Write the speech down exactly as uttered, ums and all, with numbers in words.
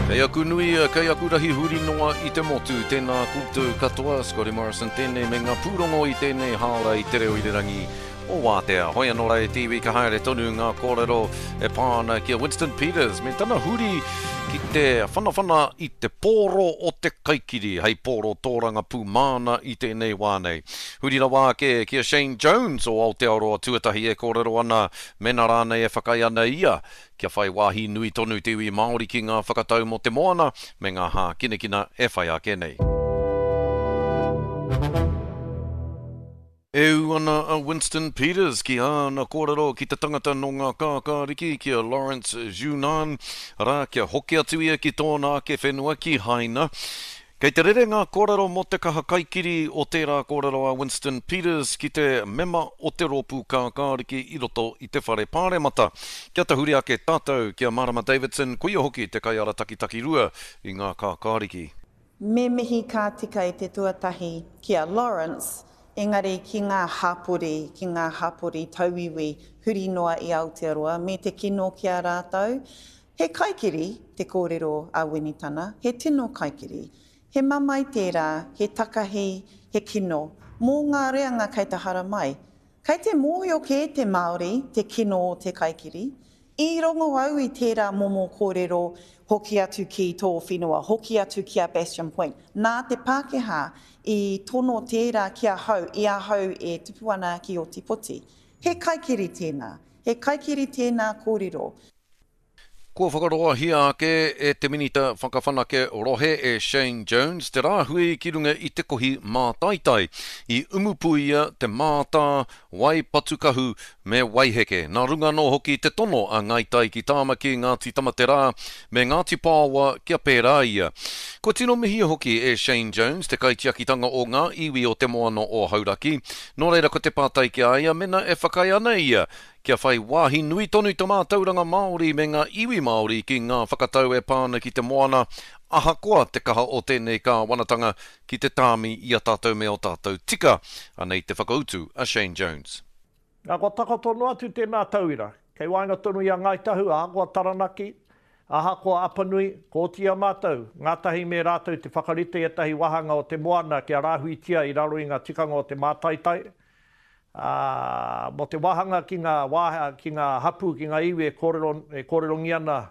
Kei aku nui, kei aku rahi huri noa I te motu, tēnā koutou katoa, Scotty Morrison, tēnei me ngā pūrongo I tēnei haora I te reo I te rangi o Wātea. Hoi anō rei T V ka haere tonu ngā kōrero e pāna kia Winston Peters, me tana huri ki te whanawhana I te pōro o te kaikiri, hei pōro tōranga pū māna I tēnei wānei. Huri rawa ke kia Shane Jones o Aotearoa tuatahi e kōrero ana, mena rānei e whakai ana ia, kia whai wāhi nui tonu te iwi Māori ki ngā whakatau mo te moana, me ngā hā kinekina e whai ake nei. E uana a Winston Peters ki ana kōrero ki te tangata no ngā kākāriki kia Lawrence Junan, rā kia hoki atu ia ki tōna ke whenua ki haina. Kei te rere ngā kōrero mo te kaha kaikiri o tērā kōrero a Winston Peters ki te mema o te rōpū kākāriki I roto I te whare pāremata. Kia te huri ake tātou kia Marama Davidson, kuia hoki te kaiara takitaki rua I ngā kākāriki. Me mihi kā tika I te tuatahi kia Lawrence, engari ki ngā hapori, ki ngā hapori tauiwi, huri noa I Aotearoa, me te kino ki a rātou. He kaikiri, te kōrero a Wenitana, he tino kaikiri. He mamai tērā, he takahi, he kino, mō ngā reanga kei te hara mai. Kei te mōhio ke te Māori, te kino o te kaikiri, I rongo au I tērā momo kōrero hoki atu ki tō whenua, hoki atu ki a Bastion Point. Nā te Pākehā I tono tērā ki a hau, I a hau e tupu ana ki o Tipoti. He kaikiri tēnā, he kaikiri tēnā kōrero. Kua whakaroa hia ake e te minita whakawhanake rohe e Shane Jones, te rāhui ki runga I te kohi mātaitai, I umupuia te mātā, wai patukahu me waiheke. Nā runga no hoki te tono a ngaitai ki tāmaki Ngāti Tamaterā me Ngāti Pāwa kia pērā ia. Ko tino mihi hoki e Shane Jones, te kaitiakitanga o ngā iwi o te moana o Hauraki, nō reira ko te pātai ki aia, mena e whakai ana ia. Kia whai wāhi nui tonu te mātauranga Māori me ngā iwi Māori ki ngā whakatau e pāna ki te moana, ahakoa te kaha o tēnei kā wanatanga ki te tāmi I a tātou me o tātou tika, anei te whakautu a Shane Jones. Nā ko takatono atu tēnā tauira, kei wainga tonu I a Ngaitahu, ahakoa Taranaki, ahakoa Apanui, ko tia mātou, ngātahi me rātou te whakarite e tahi wahanga o te moana kia rāhuitia I raro I ngā tikanga o te mātaitai, Uh, mo te wahanga ki ngā, waha, ki ngā hapu, ki ngā iwi e kōrero, e kōrerongi ana